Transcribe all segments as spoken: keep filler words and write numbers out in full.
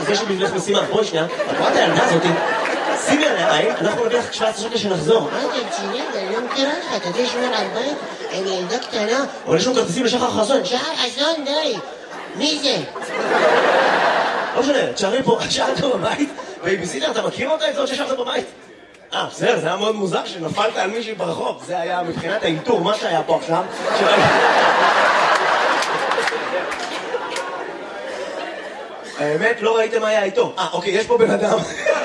אז יש לי בשבילך משימה, בואי שנייה, את רואה את הילדה הזאתי, שימי עליה עין, אנחנו נביא לך שבע עשרה שקל שנחזור. מה אתה רציני? אני לא מכירה לך, אתה יודע שומר על בית? אני ילדה קטנה. אבל יש לנו כרטיסים לשחר חסון. שחר חסון, די. מי זה? לא משנה, תשארי פה, שאלת בבית, בייביסיטר, אתה מכיר אותה? את זאת ששארת בבית? אה, בסדר, זה היה מאוד מוזר שנפלת על מישהי ברחוב. זה היה מבחינת האיתור, מה שהיה פה עכשיו. האמת, לא ראיתם מה היה איתו. אה, אוקיי, יש פה בן אדם.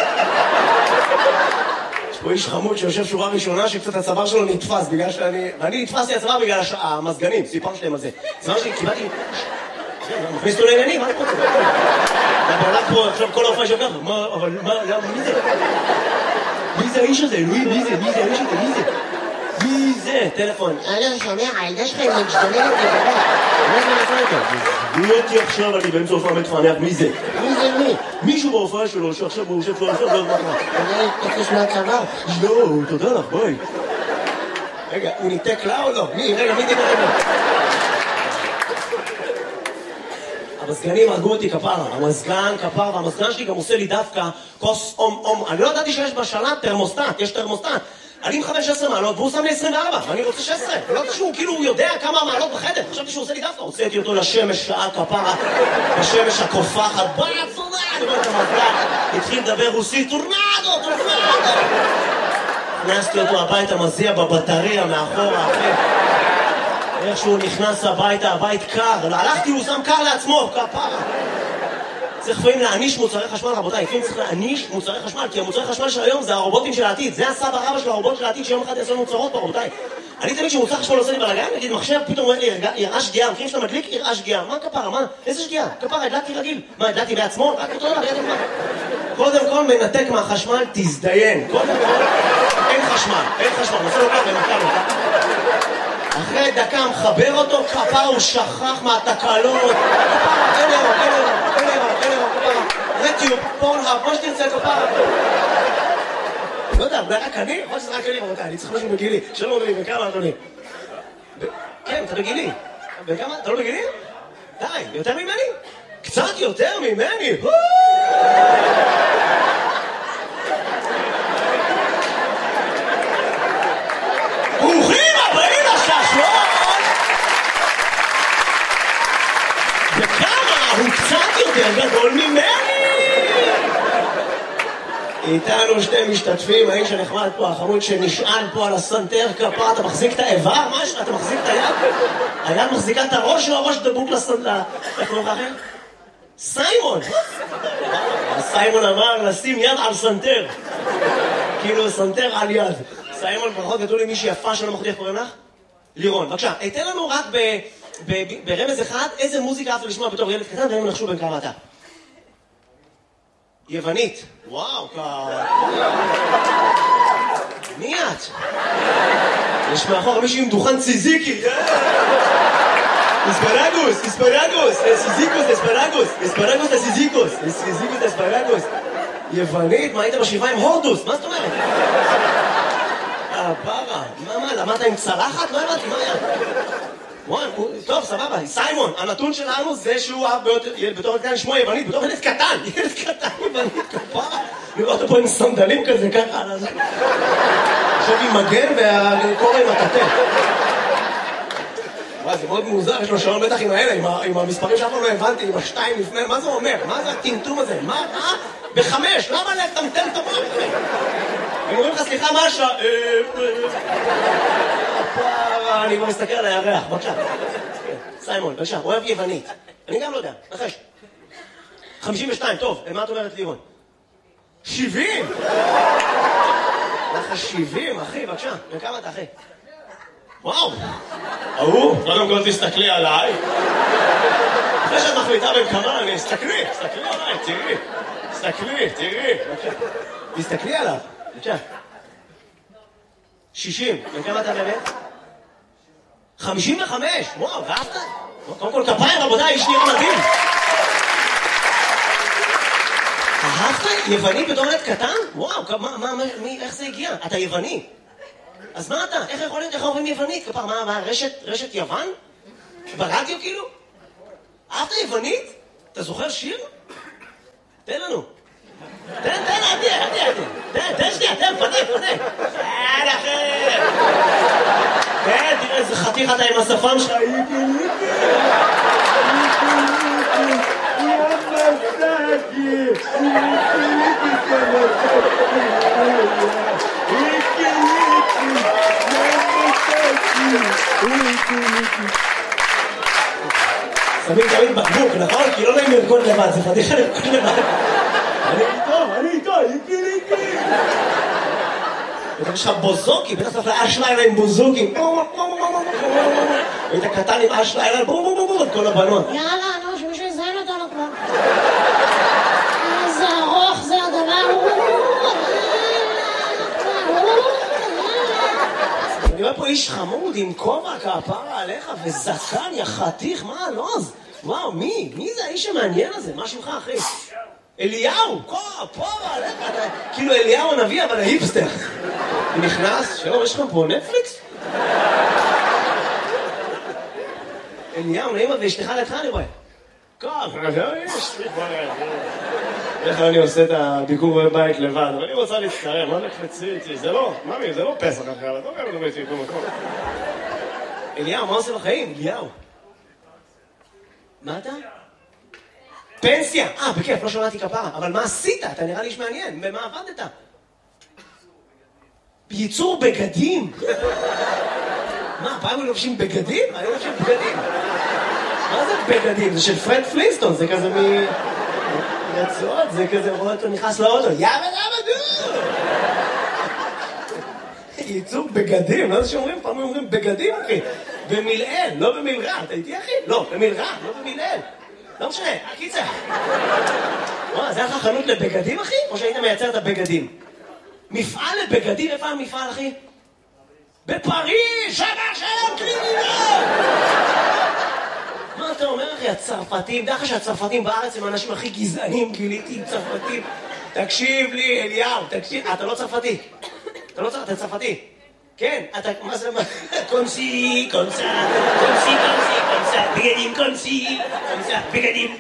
יש פה איש חמוד שיושב שורה ראשונה שקצת הצוואר שלו נתפס בגלל שאני... ואני נתפסתי הצוואר בגלל המזגנים, סיפרתי להם על זה. זה מה שקיבלתי... מכניס אותו לעניינים, מה אני רוצה? אתה בעלק פה, עכשיו כל האופן שוב ככה, מה, אבל מה, מי זה? מי זה האיש הזה? אלוהים, מי זה? מי זה האיש הזה? מי זה? מי זה? טלפון. אלון, שומע, הילדה שלך היא משתוללת בבית. מה זה נעשה איתה? מי אותי עכשיו, אני באמצע הופעה מתפענח, מי זה? מי זה מי? מישהו בהופעה שלו, שעכשיו הוא יושב פה, עכשיו לא יודע מה. אתה תקוש מהצוואר. לא, תודה לך, בואי. רגע, הוא ניתק לה או לא? מי? רגע, מי ניתק לה? המזגנים הרגו אותי כפרה, המזגן כפרה, והמזגן שלי גם עושה לי דווקא כוס אום אום. אני לא ידעתי שיש בשלט תרמוסטט, יש תרמוסטט. אני מכוון שש עשרה מעלות והוא שם לי עשרים וארבע, ואני רוצה שש עשרה. לא יודעת שהוא כאילו הוא יודע כמה מעלות בחדר, חשבתי שהוא עושה לי דווקא. הוצאתי אותו לשמש שעה כפרה, בשמש הקופחת, בצורה, אני רואה את המזגן, התחיל לדבר רוסית, טורנדו, טורנדו. הכנסתי אותו הביתה, מזיע בבטריה מאחורה, אחרי. איך שהוא נכנס הביתה, הבית קר, הלכתי, הוא שם קר לעצמו, כפרה. צריך לפעמים להעניש מוצרי חשמל, רבותיי, לפעמים צריך להעניש מוצרי חשמל, כי המוצרי חשמל של היום זה הרובוטים של העתיד, זה הסבא רבא של הרובוט של העתיד שיום אחד יעשו לנו צרות פה, רבותיי. אני תמיד שמוצר חשמל עושה לי בלגן, נגיד מחשב, פתאום אומר לי, יראה שגיאה, מכירים שאתה מדליק, יראה שגיאה, מה כפרה, מה? איזה שגיאה? כפרה, הדלקתי רגיל. מה, הדלקתי בעצמו? רק אותו דבר, ידע מה? קודם כל מנתק מהחשמל, תזדיין. קודם כל, אין חשמל, אין חשמל, נעשה לו ככה, נעשה לו ככה. אחרי דקה מחבר אותו, כפרה הוא שכח מהתקלות. כפרה, אין אירו, אין אירו, אין אירו, אין אירו, כפרה. רטיוב, פורנהאב, מה שתרצה, כפרה. לא יודע, זה רק אני? יכול שזה רק אני, רבותיי, אני צריך משהו בגילי. שלום אדוני, בכמה אדוני? כן, אתה בגילי. בכמה? אתה לא בגילי? די, יותר ממני? קצת יותר ממני? ברוכים הבאים לששלון! וכמה הוא קצת יותר גדול ממני! איתנו שתי משתתפים, האיש הנחמד פה, החמוד שנשען פה על הסנטר כפרה, אתה מחזיק את האיבר? משהו? אתה מחזיק את היד? היד מחזיקה את הראש או הראש דבוק לסנטר? איך קוראים לך אחר? סיימון! סיימון אמר לשים יד על סנטר. כאילו סנטר על יד. סיימון פחות כתוב לי מישהי יפה שלא מחודי, איך קוראים לך? לירון. בבקשה, אתן לנו רק ברמז אחד איזה מוזיקה אהבת לשמוע בתור ילד קטן והם נחשו בין כמה אתה. יוונית. וואו, מי את? יש מאחור מישהו עם דוכן ציזיקי. אספרגוס, אספרגוס, סיזיקוס, אספרגוס, אספרגוס לסיזיקוס, סיזיקוס לאספרגוס. יוונית? מה היית בשבעה עם הורדוס? מה זאת אומרת? אה, פרה. מה, מה, למדת עם צלחת? לא הבנתי, מה היה? וואי, טוב, סבבה, סיימון, הנתון שלנו זה שהוא אהב בתור קטן שמו יוונית, בתור ילד קטן, ילד קטן יוונית, כפרה. נראה אותו פה עם סנדלים כזה, ככה, על הזה. עכשיו עם מגן והקורא עם הטטה. וואי, זה מאוד מוזר, יש לו שעון בטח עם האלה, עם המספרים שאף פעם לא הבנתי, עם השתיים לפני, מה זה אומר? מה זה הטמטום הזה? מה? מה? בחמש, למה לטמטם את המוח? הם אומרים לך, סליחה, מה השעה? אני כבר מסתכל על הירח, בבקשה. סיימון, בבקשה, אוהב יוונית. אני גם לא יודע, נחש. חמישים ושתיים, טוב, מה את אומרת לירון? שבעים! לך שבעים, אחי, בבקשה. וכמה אתה, אחי? וואו! אהו, קודם כל תסתכלי עליי. אחרי שאת מחליטה בין כמה, אני אסתכלי, תסתכלי עליי, תראי. תסתכלי, תראי. בבקשה. תסתכלי עליו, בבקשה. שישים, וכמה אתה באמת? חמישים וחמש, וואו, ואהבת? קודם כל כפיים, רבותיי, איש נראה מדהים. אהבת? יווני בתור ילד קטן? וואו, מה, מה, מי, איך זה הגיע? אתה יווני. אז מה אתה? איך יכול להיות, איך אומרים יוונית? כפר, מה, מה, רשת, רשת יוון? ברדיו כאילו? אהבת יוונית? אתה זוכר שיר? תן לנו. תן, תן, אל תהיה, אל תהיה, אל תהיה. תן, תן שנייה, תן, פדק, פדק. תן לכם. תן, תראה איזה חתיך אתה עם השפם שלך. שמים תמיד בקבוק, נכון? כי לא נעים לרקוד לבד, זה פדיחה לרקוד לבד. אני איתו, אני איתו, איקי איקי. יש לך בוזוקי, בטח צריך לאש לילה עם בוזוקים. היית קטן עם אש לילה, בום בום בום בום, כל הבנות. יאללה, נו, שמישהו יזיין אותנו כבר. איזה ארוך זה הדבר. אני רואה פה איש חמוד עם כובע כפרה עליך וזקן, יא חתיך, מה הלוז? וואו, מי? מי זה האיש המעניין הזה? מה שמך, אחי? אליהו, כפרה עליך, כאילו אליהו הנביא, אבל ההיפסטר. נכנס, שלום, יש לכם פה נטפליקס? אליהו, נעימה ואשתך לידך אני רואה. כפרה, יש לי כבר... איך אני עושה את הביקור בבית לבד, אבל אני רוצה להצטרם, מה נקפצי איתי? זה לא, ממי, זה לא פסח אחרי, אבל לא גם נובייתי איתו מקום. אליהו, מה עושה בחיים? אליהו. מה אתה? פנסיה! אה, בכיף, לא שמעתי כפרה, אבל מה עשית? אתה נראה לי איש מעניין, במה עבדת? ייצור בגדים? מה, פעם הם לובשים בגדים? אני לא לובשים בגדים. מה זה בגדים? זה של פרד פלינסטון, זה כזה מ... רצועות, זה כזה, רואה אותו נכנס לאוטו, יאבא יאבא דו! ייצור בגדים, לא זה שאומרים, פעם אומרים בגדים, אחי. במילאל, לא במילרע, אתה איתי, אחי? לא, במילרע, לא במילאל. לא משנה, הקיצר. וואו, זה היה לך חנות לבגדים, אחי? או שהיית מייצר את הבגדים? מפעל לבגדים, איפה המפעל, אחי? בפריז, שבר שלום קרימינל! מה אתה אומר, אחי? הצרפתים, דרך שהצרפתים בארץ הם האנשים הכי גזענים, גיליתי עם צרפתים. תקשיב לי, אליהו, תקשיב. אתה לא צרפתי. אתה לא צרפתי, אתה צרפתי. כן, אתה, מה זה, מה? קונסי, קונסה, קונסי, קונסי, קונסה, בגדים, קונסי, קונסה, בגדים.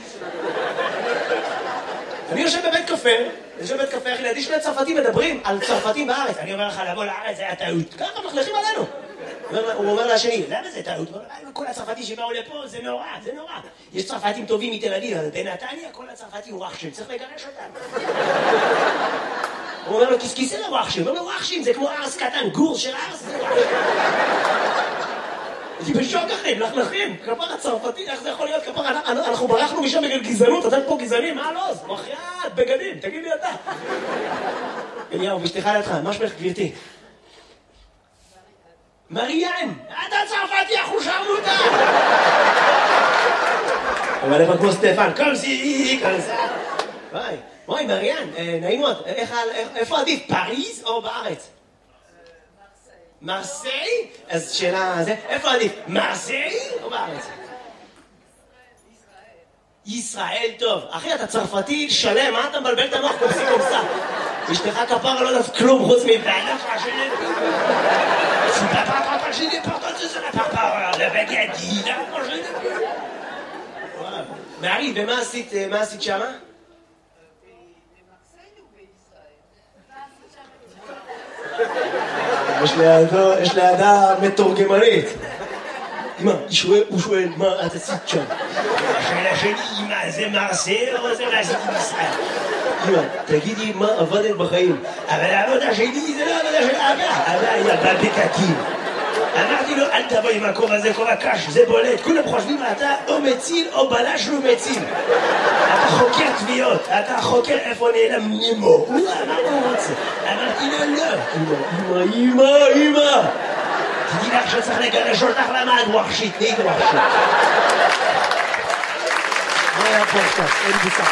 אני יושב בבית קפה, אני יושב בבית קפה, אחי, לידי שני צרפתים מדברים על צרפתים בארץ. אני אומר לך, לבוא לארץ, זה היה טעות. ככה מחלכים עלינו. הוא אומר לשני, למה זה טעות? כל הצרפתי שבאו לפה, זה נורא, זה נורא. יש צרפתים טובים מתל אביב, אבל בנתניה כל הצרפתי הוא רחשים, צריך לגרש אותם. הוא אומר לו, כיסכיסי לרחשים, הוא אומר לו, רחשים, זה כמו ארס קטן, גור של ארס, זה רחשים. אני בשוק אחי, מלכלכים, כפר הצרפתי, איך זה יכול להיות? כפר, אנחנו ברחנו משם בגלל גזענות, אתם פה גזענים, מה לא? מחייאת, בגדים, תגיד לי אתה. אליהו, ואשתך לידך, מה שמך גבירתי? מריאן, אתה צרפתי, אחו שרמוטה! אבל איפה כמו סטפן, קומסי, קומסה. וואי, וואי, מריאן, נעים מאוד, איפה עדיף, פריז או בארץ? מרסיי? אז שאלה, איפה עדיף, מרסיי או בארץ? ישראל טוב. אחי, אתה צרפתי שלם, מה אתה מבלבל את המוח קומסי קומסה? אשתך כפרה לא יודעת כלום חוץ מבעלה פרשנית. C'est pas pas pas pas j'ai des portes de la papa la baguette là moi je voilà Marie ומה עשית מה עשית שמה? יש לידה יש לידה מתורגמנית. אמא, הוא שואל מה את עשית שם? השאלה שלי, אמא, זה מרסיי או זה מה עשית בישראל? אמא, תגידי מה עבדת בחיים. אבל העבודה שלי זה לא עבודה של אבא. אבא היה בבקקים. אמרתי לו, אל תבוא עם הכובע הזה, כובע קש, זה בולט. כולם חושבים, אתה או מציל או בלש לא מציל. אתה חוקר תביעות, אתה חוקר איפה נעלם נימו. הוא אמר הוא רוצה. אמרתי לו, לא. אמא, אמא, אמא. תדעי לך שצריך לגרש אותך למה את ווחשית, נהיית ווחשית. מה היה פה עכשיו? אין בוצע.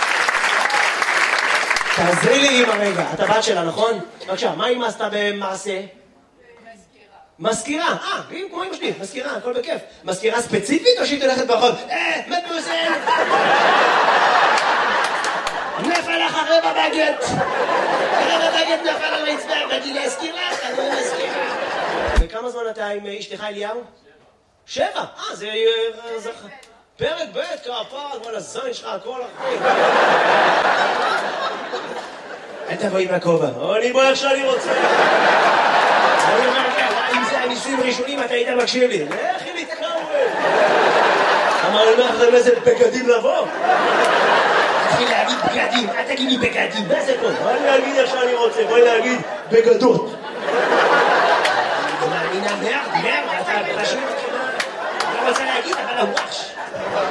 תעזרי לי אמא רגע, אתה בת שלה, נכון? בבקשה, מה אמא עשתה במעשה? מזכירה, אה, כמו אמא שלי, מזכירה, הכל בכיף. מזכירה ספציפית או שהיא תלכת ברחוב? אה, מדמוזל! נפל לך רבע בגט! רבע בגט נפל על הרצפה, באתי להזכירה, אני מזכירה. וכמה זמן אתה עם אשתך אליהו? שבע, אה, זה... פרק ב' כפרה, כל הזין שלך, הכל אחרי. תבואי בכובע. אני בוא איך שאני רוצה. אני אומר ככה, אם זה הניסויים הראשונים, אתה היית מקשיב לי. לכי לי, תקראו. אמר לי, מה לכם איזה בגדים לבוא? תתחיל להגיד בגדים, אל תגיד לי בגדים, מה זה פה? אני אגיד איך שאני רוצה, בואי להגיד בגדות. אני מאמינה מרד, מרד, אתה פשוט... אני רוצה להגיד, אבל הוואש.